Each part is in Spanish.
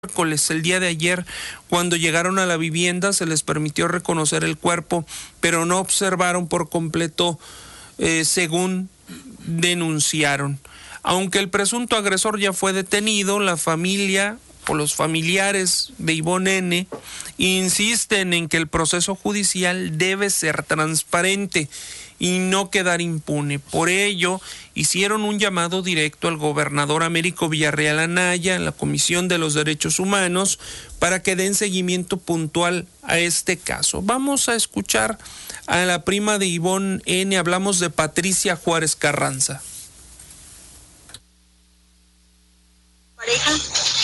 El día de ayer, cuando llegaron a la vivienda, se les permitió reconocer el cuerpo, pero no observaron por completo, según denunciaron. Aunque el presunto agresor ya fue detenido, la familia o los familiares de Ivonne N. insisten en que el proceso judicial debe ser transparente y no quedar impune. Por ello, hicieron un llamado directo al gobernador Américo Villarreal Anaya, en la Comisión de los Derechos Humanos, para que den seguimiento puntual a este caso. Vamos a escuchar a la prima de Ivonne N., hablamos de Patricia Juárez Carranza. Pareja,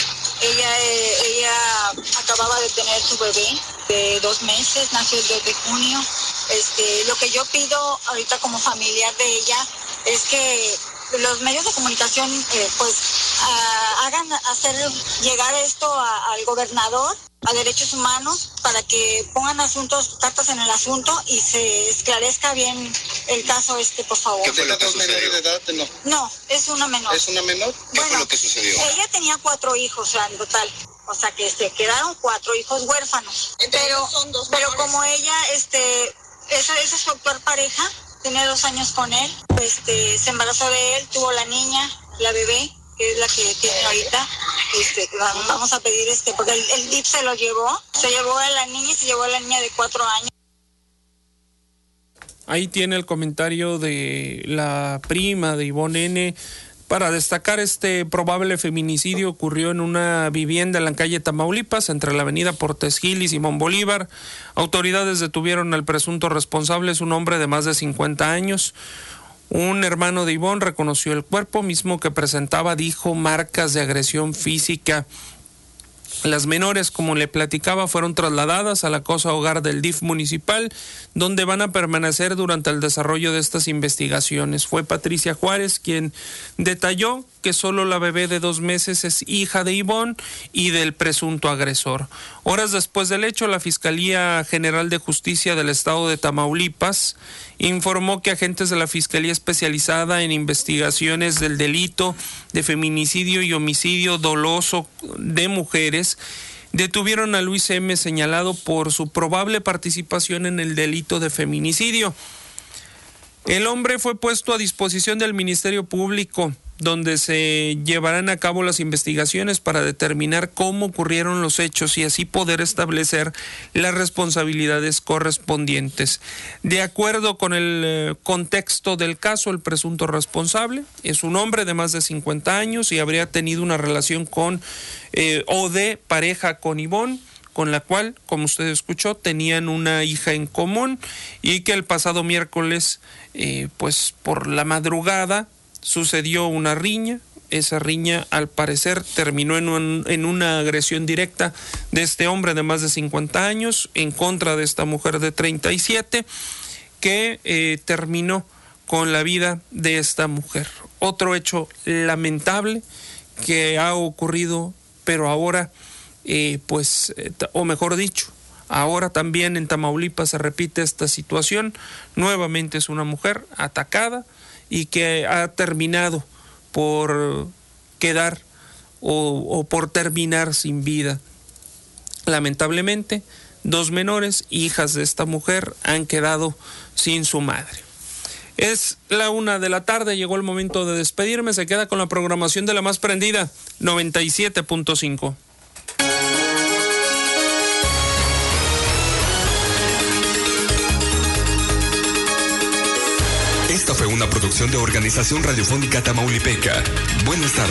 ella acababa de tener su bebé de 2 meses, nació el 2 de junio. Lo que yo pido ahorita como familiar de ella es que los medios de comunicación hagan hacer llegar esto al gobernador, a Derechos Humanos, para que pongan cartas en el asunto y se esclarezca bien el caso por favor. ¿Qué fue lo que sucedió? ¿De edad? No, es una menor. ¿Es una menor? ¿Qué fue lo que sucedió? Ella tenía 4 hijos en total. O sea que se quedaron 4 hijos huérfanos. Pero como ella, esa es su actual pareja, tiene 2 años con él, se embarazó de él, tuvo la niña, la bebé, que es la que tiene ahorita. Vamos a pedir porque el DIF se llevó a la niña y se llevó a la niña de 4 años. Ahí tiene el comentario de la prima de Ivonne N. Para destacar, probable feminicidio ocurrió en una vivienda en la calle Tamaulipas, entre la avenida Portes Gil y Simón Bolívar. Autoridades detuvieron al presunto responsable, es un hombre de más de 50 años. Un hermano de Ivonne reconoció el cuerpo, mismo que presentaba, dijo, marcas de agresión física. Las menores, como le platicaba, fueron trasladadas a la Cosa Hogar del DIF municipal, donde van a permanecer durante el desarrollo de estas investigaciones. Fue Patricia Juárez quien detalló que solo la bebé de 2 meses es hija de Ivonne y del presunto agresor. Horas después del hecho, la Fiscalía General de Justicia del Estado de Tamaulipas informó que agentes de la Fiscalía Especializada en Investigaciones del Delito de Feminicidio y Homicidio Doloso de Mujeres detuvieron a Luis M., señalado por su probable participación en el delito de feminicidio. El hombre fue puesto a disposición del Ministerio Público, donde se llevarán a cabo las investigaciones para determinar cómo ocurrieron los hechos y así poder establecer las responsabilidades correspondientes. De acuerdo con el contexto del caso, el presunto responsable es un hombre de más de 50 años y habría tenido una relación o de pareja con Ivonne, con la cual, como usted escuchó, tenían una hija en común, y que el pasado miércoles, por la madrugada, sucedió una riña. Esa riña, al parecer, terminó en una agresión directa de este hombre de más de 50 años en contra de esta mujer de 37, que terminó con la vida de esta mujer. Otro hecho lamentable que ha ocurrido, pero ahora, o mejor dicho, ahora también en Tamaulipas se repite esta situación. Nuevamente es una mujer atacada y que ha terminado por quedar o por terminar sin vida. Lamentablemente, 2 menores, hijas de esta mujer, han quedado sin su madre. Es la 1 de la tarde, llegó el momento de despedirme. Se queda con la programación de la más prendida, 97.5. Esta fue una producción de Organización Radiofónica Tamaulipeca. Buenas tardes.